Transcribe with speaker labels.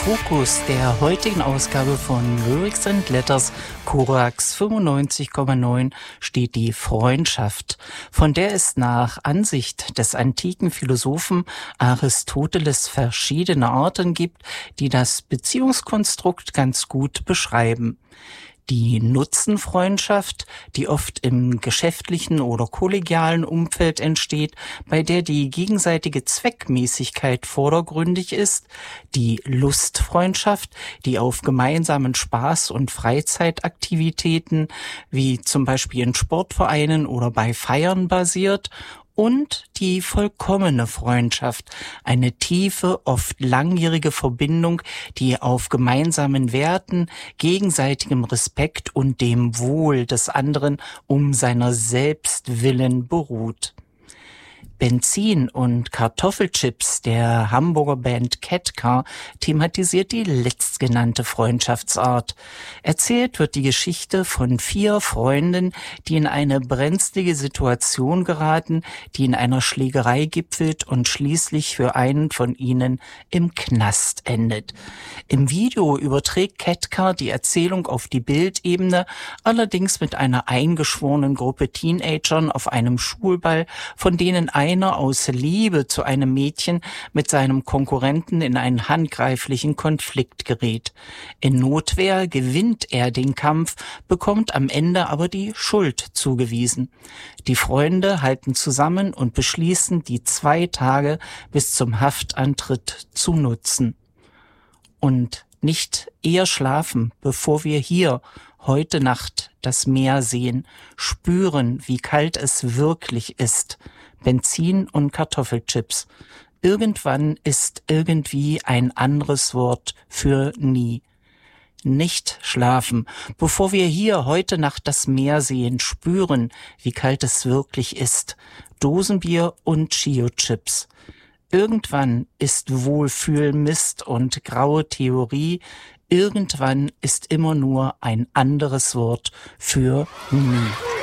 Speaker 1: Fokus der heutigen Ausgabe von Lyrics and Letters Korax 95,9 steht die Freundschaft, von der es nach Ansicht des antiken Philosophen Aristoteles verschiedene Arten gibt, die das Beziehungskonstrukt ganz gut beschreiben. Die Nutzenfreundschaft, die oft im geschäftlichen oder kollegialen Umfeld entsteht, bei der die gegenseitige Zweckmäßigkeit vordergründig ist. Die Lustfreundschaft, die auf gemeinsamen Spaß- und Freizeitaktivitäten, wie zum Beispiel in Sportvereinen oder bei Feiern basiert. Und die vollkommene Freundschaft, eine tiefe, oft langjährige Verbindung, die auf gemeinsamen Werten, gegenseitigem Respekt und dem Wohl des anderen um seiner selbst willen beruht. Benzin und Kartoffelchips der Hamburger Band Catcar thematisiert die letztgenannte Freundschaftsart. Erzählt wird die Geschichte von 4 Freunden, die in eine brenzlige Situation geraten, die in einer Schlägerei gipfelt und schließlich für einen von ihnen im Knast endet. Im Video überträgt Catcar die Erzählung auf die Bildebene, allerdings mit einer eingeschworenen Gruppe Teenagern auf einem Schulball, von denen einer aus Liebe zu einem Mädchen mit seinem Konkurrenten in einen handgreiflichen Konflikt gerät. In Notwehr gewinnt er den Kampf, bekommt am Ende aber die Schuld zugewiesen. Die Freunde halten zusammen und beschließen, die 2 Tage bis zum Haftantritt zu nutzen. Und nicht eher schlafen, bevor wir hier heute Nacht das Meer sehen, spüren, wie kalt es wirklich ist. Benzin und Kartoffelchips. Irgendwann ist irgendwie ein anderes Wort für nie. Nicht schlafen, bevor wir hier heute Nacht das Meer sehen, spüren, wie kalt es wirklich ist. Dosenbier und Chio-Chips. Irgendwann ist Wohlfühlmist und graue Theorie. Irgendwann ist immer nur ein anderes Wort für nie.